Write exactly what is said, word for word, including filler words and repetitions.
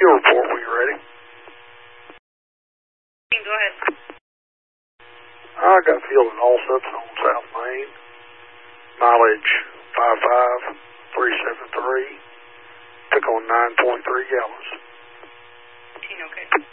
fuel report when you're ready. Go ahead. I got fuel in all subs on South Main. Mileage five five three seven three. Took on nine point three gallons. Okay.